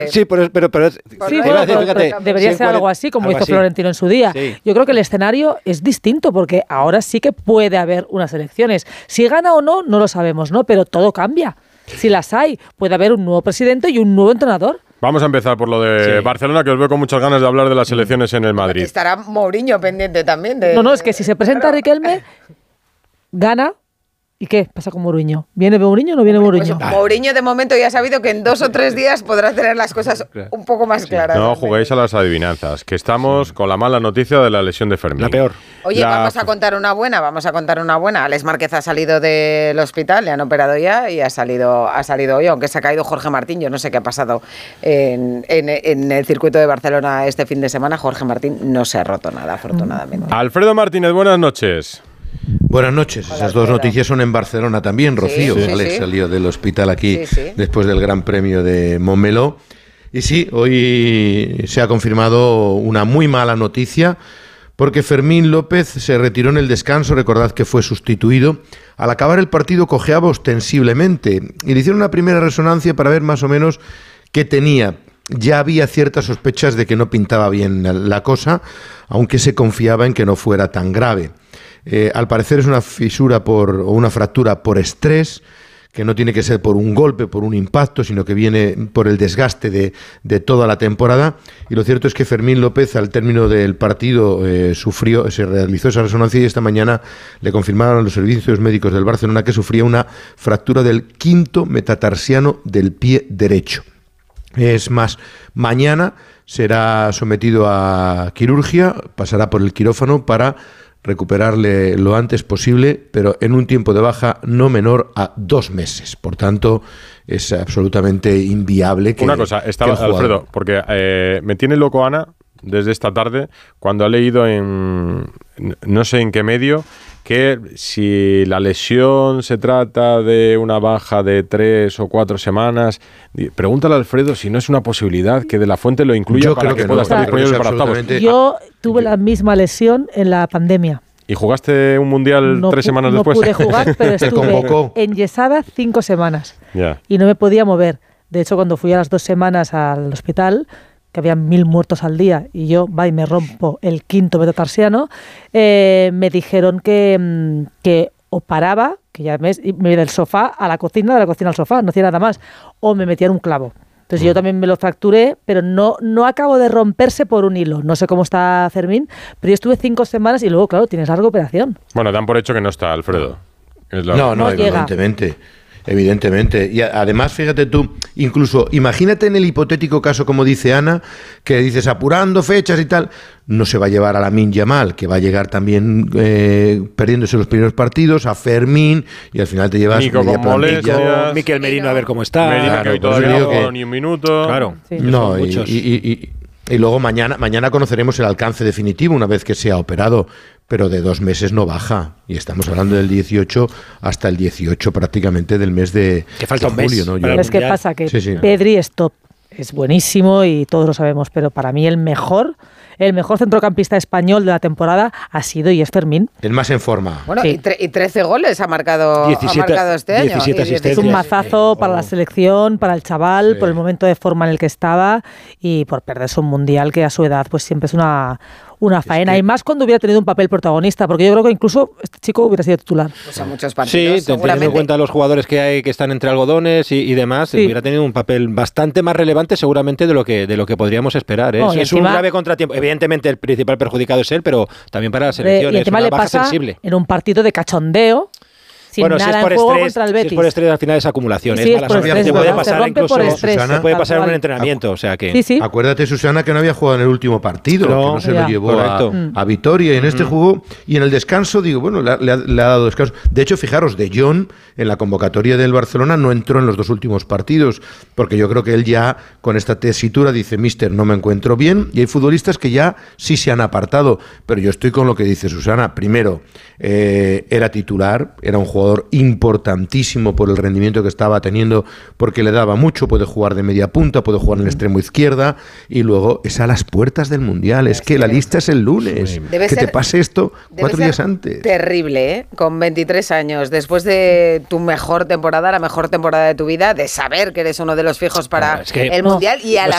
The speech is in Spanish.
Sí, pero debería ser algo así, como hizo Florentino en su día. Sí. Yo creo que el escenario es distinto, porque ahora sí que puede haber unas elecciones. Si gana o no, no lo sabemos, ¿no? Pero todo cambia. Si las hay, puede haber un nuevo presidente y un nuevo entrenador. Vamos a empezar por lo de Barcelona, que os veo con muchas ganas de hablar de las elecciones en el Madrid. Estará Mourinho pendiente también. No, es que si se presenta Riquelme, gana. ¿Y qué pasa con Mourinho? ¿Viene Mourinho o no viene Mourinho? Pues Mourinho de momento ya ha sabido que en 2 o 3 días podrá tener las cosas un poco más claras. No juguéis a las adivinanzas, que estamos con la mala noticia de la lesión de Fermín. La peor. Oye, vamos a contar una buena. Alex Márquez ha salido del hospital, le han operado ya y ha salido hoy, aunque se ha caído Jorge Martín. Yo no sé qué ha pasado en el circuito de Barcelona este fin de semana. Jorge Martín no se ha roto nada, afortunadamente. Alfredo Martínez, buenas noches. Buenas noches. Esas dos noticias son en Barcelona también, Rocío. Alex salió del hospital aquí después del Gran Premio de Montmeló. Y sí, hoy se ha confirmado una muy mala noticia, porque Fermín López se retiró en el descanso. Recordad que fue sustituido. Al acabar el partido cojeaba ostensiblemente y le hicieron una primera resonancia para ver más o menos qué tenía. Ya había ciertas sospechas de que no pintaba bien la cosa, aunque se confiaba en que no fuera tan grave. Al parecer es una fisura o una fractura por estrés, que no tiene que ser por un golpe, por un impacto, sino que viene por el desgaste de toda la temporada. Y lo cierto es que Fermín López, al término del partido, se realizó esa resonancia y esta mañana le confirmaron a los servicios médicos del Barcelona que sufría una fractura del quinto metatarsiano del pie derecho. Es más, mañana será sometido a quirurgia, pasará por el quirófano para recuperarle lo antes posible, pero en un tiempo de baja no menor a 2 meses. Por tanto, es absolutamente inviable que... Una cosa, Alfredo, porque me tiene loco Ana desde esta tarde cuando ha leído en no sé en qué medio que si la lesión se trata de una baja de 3 o 4 semanas, pregúntale a Alfredo si no es una posibilidad que De La Fuente lo incluya. Yo para que pueda estar disponible para octavos. Yo tuve la misma lesión en la pandemia. ¿Y jugaste un mundial 3 semanas después? No pude jugar, pero estuve enyesada 5 semanas y no me podía mover. De hecho, cuando fui a las 2 semanas al hospital, que había 1000 muertos al día, y yo y me rompo el quinto metatarsiano, me dijeron que o paraba, que ya me iba del sofá a la cocina, de la cocina al sofá, no hacía nada más, o me metían un clavo. Entonces yo también me lo fracturé, pero no acabo de romperse por un hilo. No sé cómo está Fermín, pero yo estuve 5 semanas y luego, claro, tienes larga operación. Bueno, dan por hecho que no está Alfredo. No, evidentemente. Evidentemente. Y además, fíjate tú, incluso imagínate en el hipotético caso, como dice Ana, que dices apurando fechas y tal, no se va a llevar a Lamine Yamal, que va a llegar también perdiéndose los primeros partidos, a Fermín, y al final te llevas Nico con molestias, Mikel Merino a ver cómo está. Merino, que hoy todavía no ha jugado ni un minuto. Claro. Sí. No, y luego mañana conoceremos el alcance definitivo una vez que sea operado, pero de 2 meses no baja. Y estamos hablando del 18 hasta el 18 prácticamente del mes de julio. ¿No? ¿Sabes qué pasa? Que Pedri es top, es buenísimo y todos lo sabemos, pero para mí el mejor centrocampista español de la temporada ha sido y es Fermín. El más en forma. Bueno, y 13 goles ha marcado este año. 17 asistencias. Es un mazazo para la selección, para el chaval, por el momento de forma en el que estaba y por perderse un mundial que a su edad pues siempre es una faena, y más cuando hubiera tenido un papel protagonista, porque yo creo que incluso este chico hubiera sido titular. Pues a muchos partidos, sí, teniendo en cuenta los jugadores que hay que están entre algodones y demás, hubiera tenido un papel bastante más relevante seguramente de lo que podríamos esperar. No, es un grave contratiempo. Evidentemente el principal perjudicado es él, pero también para la selección es una baja sensible. En un partido de cachondeo, sin nada en juego contra el Betis. Si es por estrés, al final es acumulación. Sí, es por estrés, te puede pasar incluso, Susana, te puede pasar en un entrenamiento. O sea que... Sí. Acuérdate, Susana, que no había jugado en el último partido, que no se lo llevó a Vitoria, y en este jugó, y en el descanso, le ha dado descanso. De hecho, fijaros, De Jong, en la convocatoria del Barcelona, no entró en los 2 últimos partidos, porque yo creo que él ya, con esta tesitura, dice, míster, no me encuentro bien, y hay futbolistas que ya sí se han apartado, pero yo estoy con lo que dice Susana. Primero, era titular, era un jugador importantísimo por el rendimiento que estaba teniendo, porque le daba mucho, puede jugar de media punta, puede jugar en el extremo izquierda, y luego es a las puertas del Mundial, es que la lista es el lunes, que te pase esto 4 días antes. Terrible, ¿eh? Con 23 años, después de tu mejor temporada, la mejor temporada de tu vida, de saber que eres uno de los fijos para el Mundial, y a las